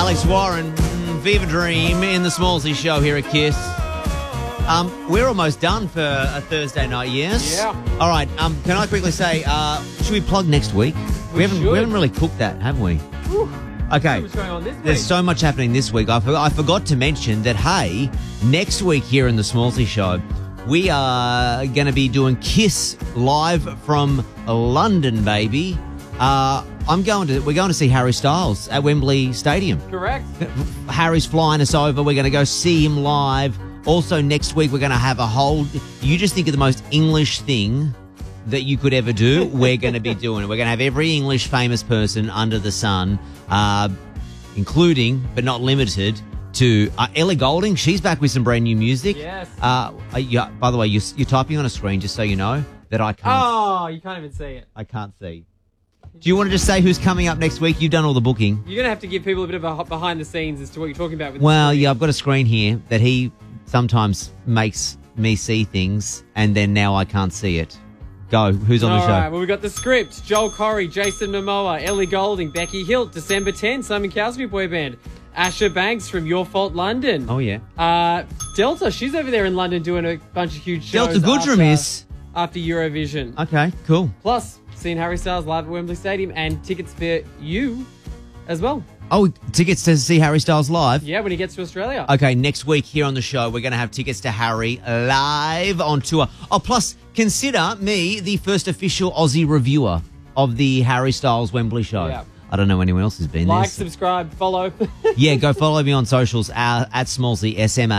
Alex Warren, Viva Dream in the Smallsy Show here at KISS. We're almost done for a Thursday night, yes? Yeah. All right, can I quickly say, should we plug next week? We haven't really cooked that, have we? Whew. Okay. What's going on this week? There's so much happening this week. I forgot to mention that, hey, next week here in the Smallsy Show, we are going to be doing KISS live from London, baby. We're going to see Harry Styles at Wembley Stadium. Correct. Harry's flying us over. We're going to go see him live. Also, next week, we're going to have a whole... You just think of the most English thing that you could ever do. We're going to be doing it. We're going to have every English famous person under the sun, including, but not limited to, Ellie Goulding. She's back with some brand new music. Yes. By the way, you're typing on a screen just so you know that I can't... Oh, you can't even see it. I can't see. Do you want to just say who's coming up next week? You've done all the booking. You're going to have to give people a bit of a behind the scenes as to what you're talking about. With Well, the yeah, I've got a screen here that he sometimes makes me see things, and then now I can't see it. Go. Who's on the All show? right, well, we've got the script. Joel Corey, Jason Momoa, Ellie Goulding, Becky Hilt, December 10, Simon Cow's boy band, Asher Banks from Your Fault London. Oh, yeah. Delta, she's over there in London doing a bunch of huge shows. Delta Goodrum is. After Eurovision. Okay, cool. Plus, seeing Harry Styles live at Wembley Stadium and tickets for you as well. Oh, tickets to see Harry Styles live? Yeah, when he gets to Australia. Okay, next week here on the show, we're going to have tickets to Harry live on tour. Oh, plus, consider me the first official Aussie reviewer of the Harry Styles Wembley show. Yeah. I don't know anyone else has been there. Like, subscribe, follow. Yeah, go follow me on socials at Smallsy,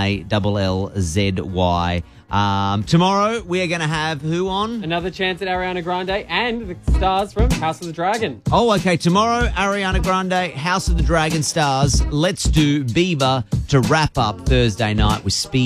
SMALLZY. Tomorrow, we are going to have who on? Another chance at Ariana Grande and the stars from House of the Dragon. Oh, okay. Tomorrow, Ariana Grande, House of the Dragon stars. Let's do Bieber to wrap up Thursday night with Speed.